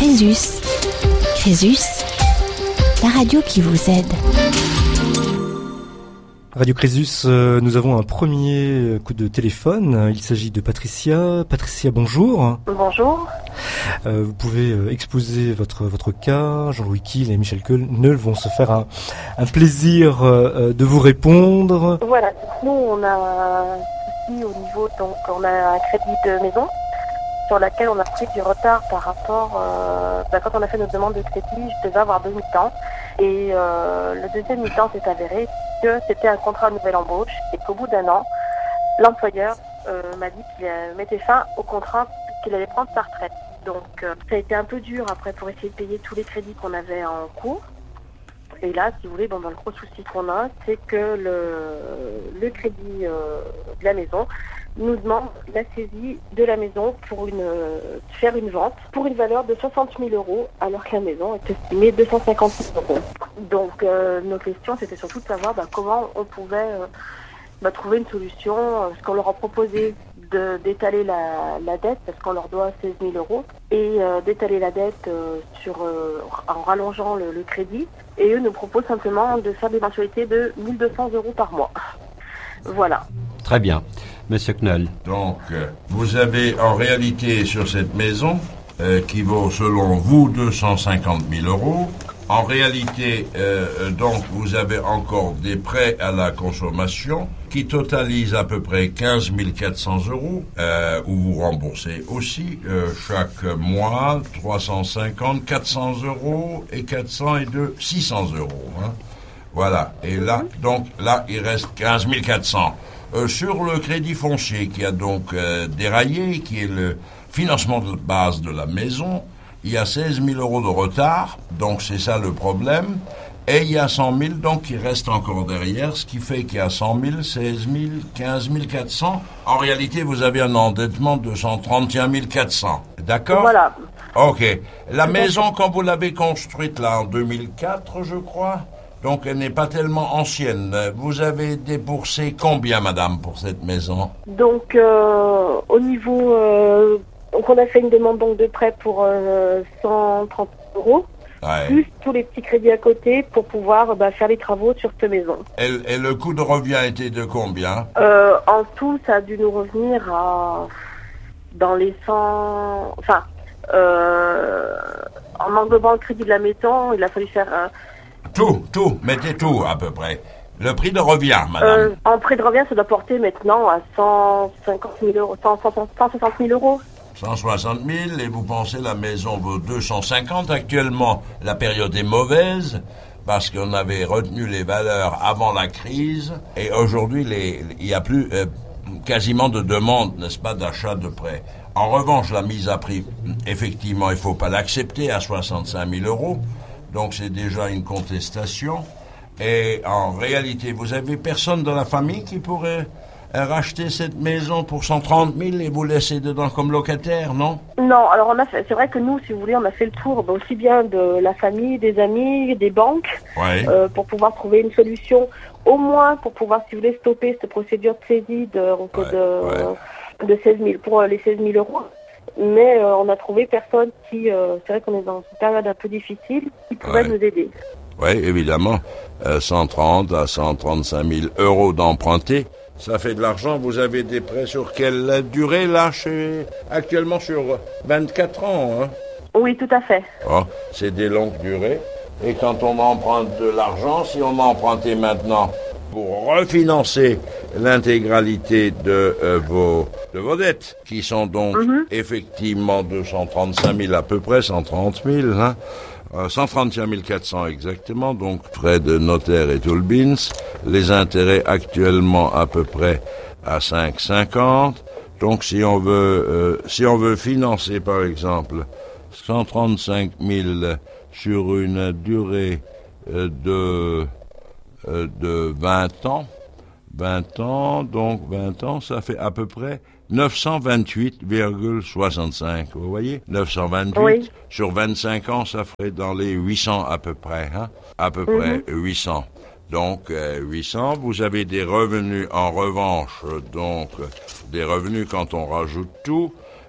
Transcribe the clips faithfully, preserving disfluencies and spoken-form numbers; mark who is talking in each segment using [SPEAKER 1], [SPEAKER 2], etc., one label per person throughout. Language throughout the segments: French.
[SPEAKER 1] Crésus. Crésus, la radio qui vous aide.
[SPEAKER 2] Radio Crésus, euh, nous avons un premier coup de téléphone. Il s'agit de Patricia. Patricia, bonjour.
[SPEAKER 3] Bonjour.
[SPEAKER 2] Euh, vous pouvez euh, exposer votre votre cas. Jean-Louis Kiel et Michel Queneul vont se faire un, un plaisir euh, de vous répondre.
[SPEAKER 3] Voilà, nous on a ici au niveau, donc on a un crédit de maison sur laquelle on a pris du retard par rapport, euh, bah, quand on a fait notre demande de crédit, je devais avoir deux mi-temps. Et euh, le deuxième mi-temps s'est avéré que c'était un contrat de nouvelle embauche et qu'au bout d'un an, l'employeur euh, m'a dit qu'il euh, mettait fin au contrat, qu'il allait prendre sa retraite. Donc euh, ça a été un peu dur après pour essayer de payer tous les crédits qu'on avait en cours. Et là, si vous voulez, bon, ben, le gros souci qu'on a, c'est que le, le crédit euh, de la maison nous demande la saisie de la maison pour une, euh, faire une vente pour une valeur de soixante mille euros, alors que la maison est estimée deux cent cinquante mille euros. Donc, euh, nos questions, c'était surtout de savoir bah, comment on pouvait euh, bah, trouver une solution. Parce qu'on leur a proposé de, d'étaler la, la dette, parce qu'on leur doit seize mille euros, et euh, d'étaler la dette euh, sur, euh, en rallongeant le, le crédit. Et eux nous proposent simplement de faire des mensualités de mille deux cents euros par mois. Voilà.
[SPEAKER 4] Très bien. Monsieur Queneul.
[SPEAKER 5] Donc, euh, vous avez en réalité sur cette maison, euh, qui vaut selon vous deux cent cinquante mille euros, en réalité, euh, donc, vous avez encore des prêts à la consommation qui totalisent à peu près quinze mille quatre cents euros, euh, où vous remboursez aussi euh, chaque mois trois cent cinquante, quatre cents euros et quatre cents et deux, six cents euros. Hein. Voilà. Et là, donc, là, il reste quinze mille quatre cents. Euh, sur le crédit foncier qui a donc euh, déraillé, qui est le financement de base de la maison, il y a seize mille euros de retard, donc c'est ça le problème. Et il y a cent mille, donc qui reste encore derrière, ce qui fait qu'il y a cent mille, seize mille, quinze mille quatre cents. En réalité, vous avez un endettement de cent trente et un mille quatre cents. D'accord ?
[SPEAKER 3] Voilà.
[SPEAKER 5] Ok. La maison, quand vous l'avez construite là en deux mille quatre, je crois, donc elle n'est pas tellement ancienne. Vous avez déboursé combien, madame, pour cette maison ?
[SPEAKER 3] Donc, euh, au niveau... Euh, donc on a fait une demande donc, de prêt pour euh, cent trente euros,
[SPEAKER 5] ouais.
[SPEAKER 3] Plus tous les petits crédits à côté pour pouvoir bah, faire les travaux sur cette maison.
[SPEAKER 5] Et, et le coût de revient était de combien ?
[SPEAKER 3] euh, En tout, ça a dû nous revenir à... dans les cent... Enfin, euh, en englobant le crédit de la maison, il a fallu faire... Euh,
[SPEAKER 5] Tout, tout, mettez tout à peu près. Le prix de revient, madame.
[SPEAKER 3] Euh, en prix de revient, ça doit porter maintenant à cent cinquante mille euros, cent soixante mille euros.
[SPEAKER 5] cent soixante mille, et vous pensez la maison vaut deux cent cinquante actuellement. La période est mauvaise, parce qu'on avait retenu les valeurs avant la crise, et aujourd'hui, les, il n'y a plus euh, quasiment de demande, n'est-ce pas, d'achat de prêt. En revanche, la mise à prix, effectivement, il ne faut pas l'accepter à soixante-cinq mille euros. Donc c'est déjà une contestation. Et en réalité, vous avez personne dans la famille qui pourrait racheter cette maison pour cent trente mille et vous laisser dedans comme locataire, non ?
[SPEAKER 3] Non, alors on a fait, c'est vrai que nous, si vous voulez, on a fait le tour bah, aussi bien de la famille, des amis, des banques,
[SPEAKER 5] ouais.
[SPEAKER 3] euh, pour pouvoir trouver une solution, au moins pour pouvoir, si vous voulez, stopper cette procédure de saisie de, donc,
[SPEAKER 5] ouais,
[SPEAKER 3] de,
[SPEAKER 5] ouais.
[SPEAKER 3] de seize mille, pour euh, les seize mille euros. Mais euh, on a trouvé personne qui, euh, c'est vrai qu'on est dans une période un peu difficile, qui pourrait
[SPEAKER 5] ouais.
[SPEAKER 3] nous aider.
[SPEAKER 5] Oui, évidemment, euh, cent trente à cent trente-cinq mille euros d'empruntés, ça fait de l'argent. Vous avez des prêts sur quelle durée, là, chez... actuellement sur vingt-quatre ans, hein ?
[SPEAKER 3] Oui, tout à fait.
[SPEAKER 5] Oh, c'est des longues durées. Et quand on emprunte de l'argent, si on empruntait maintenant pour refinancer l'intégralité de, euh, vos, de vos dettes, qui sont donc mm-hmm. effectivement deux cent trente-cinq mille à peu près, cent trente mille, hein, euh, cent trente et un mille quatre cents exactement, donc frais de notaire et tout le bins, les intérêts actuellement à peu près à cinq virgule cinquante. Donc si on veut, euh, si on veut financer par exemple cent trente-cinq mille sur une durée euh, de euh, de vingt ans, vingt ans, donc vingt ans, ça fait à peu près neuf cent vingt-huit virgule soixante-cinq, vous voyez, neuf cent vingt-huit, oui. Sur vingt-cinq ans, ça ferait dans les huit cents à peu près, hein, à peu mm-hmm. près huit cents. Donc, euh, huit cents, vous avez des revenus en revanche, donc, des revenus quand on rajoute tout,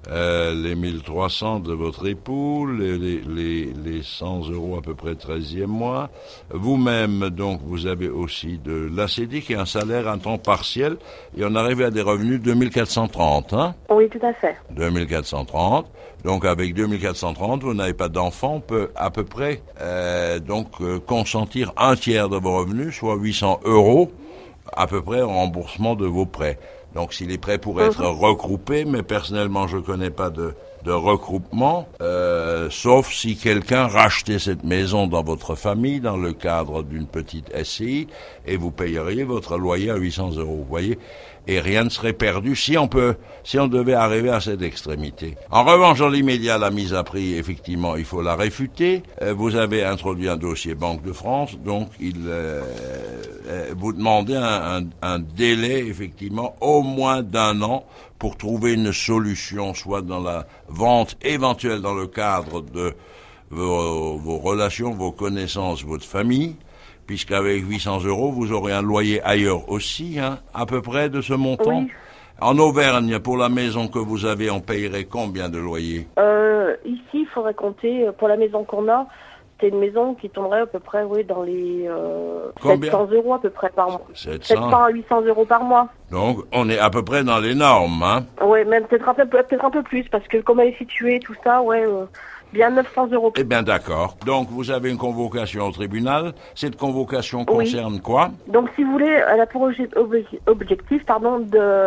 [SPEAKER 5] euh, les mille trois cents de votre époux, les, les, les, les cent euros à peu près treizième mois. Vous-même, donc, vous avez aussi de l'A C D qui est un salaire à temps partiel et on arrive à des revenus deux mille quatre cent trente, hein?
[SPEAKER 3] Oui, tout à fait.
[SPEAKER 5] deux mille quatre cent trente. Donc, avec deux mille quatre cent trente, vous n'avez pas d'enfant, on peut à peu près, euh, donc, euh, consentir un tiers de vos revenus, soit huit cents euros, à peu près en remboursement de vos prêts. Donc, si les prêts pourraient être regroupés, mais personnellement, je ne connais pas de, de regroupement, euh, sauf si quelqu'un rachetait cette maison dans votre famille, dans le cadre d'une petite S C I, et vous payeriez votre loyer à huit cents euros, vous voyez, et rien ne serait perdu si on peut, si on devait arriver à cette extrémité. En revanche, dans l'immédiat, la mise à prix, effectivement, il faut la réfuter. Euh, vous avez introduit un dossier Banque de France, donc il, euh, euh, vous demandez un, un, un délai, effectivement, au moins d'un an pour trouver une solution, soit dans la vente éventuelle dans le cadre de vos, vos relations, vos connaissances, votre famille, puisqu'avec huit cents euros, vous aurez un loyer ailleurs aussi, hein, à peu près de ce montant.
[SPEAKER 3] Oui.
[SPEAKER 5] En Auvergne, pour la maison que vous avez, on payerait combien de loyer?
[SPEAKER 3] Euh, ici, il faudrait compter, pour la maison qu'on a, c'est une maison qui tomberait à peu près, oui, dans les euh, sept cents euros à peu près par mois.
[SPEAKER 5] sept cents.
[SPEAKER 3] sept cents à huit cents euros par mois.
[SPEAKER 5] Donc, on est à peu près dans les normes, hein?
[SPEAKER 3] Oui, même peut-être un peu, peut-être un peu plus, parce que comme elle est située, tout ça, ouais... Euh, bien neuf cents euros.
[SPEAKER 5] Eh bien, d'accord. Donc, vous avez une convocation au tribunal. Cette convocation concerne oui. quoi?
[SPEAKER 3] Donc, si vous voulez, elle a pour objectif, pardon,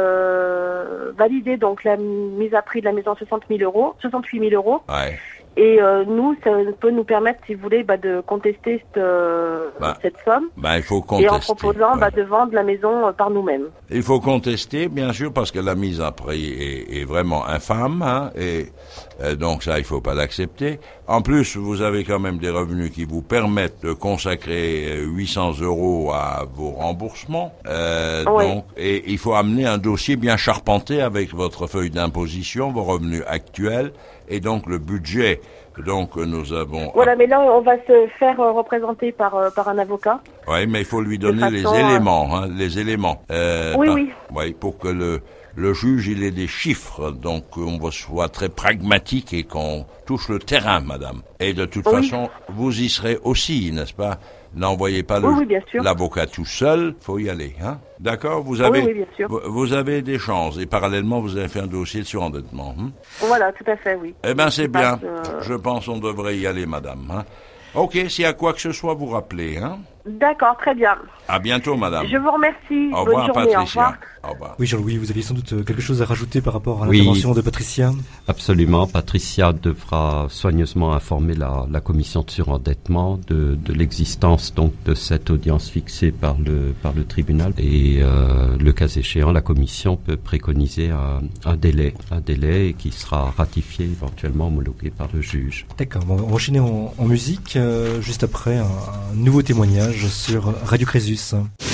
[SPEAKER 3] de valider donc la mise à prix de la maison soixante mille euros, soixante-huit mille euros.
[SPEAKER 5] Ouais.
[SPEAKER 3] Et euh, nous, ça peut nous permettre, si vous voulez, bah, de contester cette, euh, bah, cette somme.
[SPEAKER 5] Bah, il faut contester.
[SPEAKER 3] Et en proposant ouais. bah, de vendre la maison euh, par nous-mêmes.
[SPEAKER 5] Il faut contester, bien sûr, parce que la mise à prix est, est vraiment infâme, hein, et euh, donc ça, il faut pas l'accepter. En plus, vous avez quand même des revenus qui vous permettent de consacrer huit cents euros à vos remboursements. Euh, oui. Donc, et il faut amener un dossier bien charpenté avec votre feuille d'imposition, vos revenus actuels, et donc le budget. Donc nous avons...
[SPEAKER 3] Voilà, mais là on va se faire représenter par, par un avocat.
[SPEAKER 5] Oui, mais il faut lui donner les éléments, hein, les éléments. Euh,
[SPEAKER 3] oui,
[SPEAKER 5] par,
[SPEAKER 3] oui.
[SPEAKER 5] Oui, pour que le, le juge il ait des chiffres, donc on soit très pragmatique et qu'on touche le terrain, madame. Et de toute oui. façon, vous y serez aussi, n'est-ce pas? N'envoyez pas le,
[SPEAKER 3] oui, oui,
[SPEAKER 5] l'avocat tout seul, faut y aller, hein. D'accord? Vous avez,
[SPEAKER 3] oui, oui, bien sûr.
[SPEAKER 5] Vous, vous avez des chances et parallèlement vous avez fait un dossier de surendettement. Hein?
[SPEAKER 3] Voilà, tout à fait, oui.
[SPEAKER 5] Eh ben c'est bien. Euh... Je pense qu'on devrait y aller, madame. Hein? Ok, s'il y a quoi que ce soit, vous rappelez, hein?
[SPEAKER 3] D'accord, très bien.
[SPEAKER 5] À bientôt, madame.
[SPEAKER 3] Je vous remercie.
[SPEAKER 5] Au revoir,
[SPEAKER 3] Bonne journée,
[SPEAKER 5] Patricia.
[SPEAKER 3] au revoir.
[SPEAKER 5] Au revoir.
[SPEAKER 2] Oui, Jean-Louis, vous aviez sans doute quelque chose à rajouter par rapport à
[SPEAKER 4] oui,
[SPEAKER 2] l'intervention de Patricia?
[SPEAKER 4] Absolument. Patricia devra soigneusement informer la, la commission de surendettement de, de l'existence donc de cette audience fixée par le, par le tribunal. Et euh, le cas échéant, la commission peut préconiser un, un délai, un délai qui sera ratifié, éventuellement homologué par le juge.
[SPEAKER 2] D'accord. Bon, on va enchaîner en, en musique, euh, juste après un, un nouveau témoignage sur Radio Crésus.